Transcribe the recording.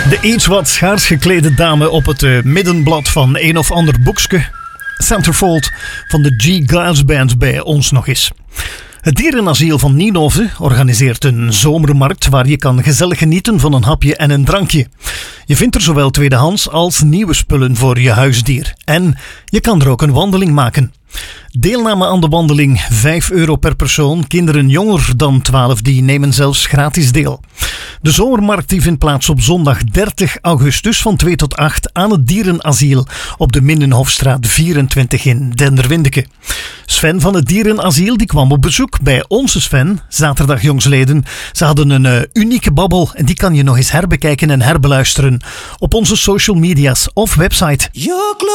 De iets wat schaars geklede dame op het middenblad van een of ander boekske. Centerfold van de G Glass Band bij ons nog eens. Het dierenasiel van Ninove organiseert een zomermarkt waar je kan gezellig genieten van een hapje en een drankje. Je vindt er zowel tweedehands als nieuwe spullen voor je huisdier. En je kan er ook een wandeling maken. Deelname aan de wandeling €5 per persoon. Kinderen jonger dan 12 die nemen zelfs gratis deel. De zomermarkt die vindt plaats op zondag 30 augustus van 2 tot 8 aan het dierenasiel op de Mindenhofstraat 24 in Denderwindeke. Sven van het dierenasiel die kwam op bezoek bij onze Sven, zaterdag jongsleden. Ze hadden een unieke babbel en die kan je nog eens herbekijken en herbeluisteren op onze social media's of website.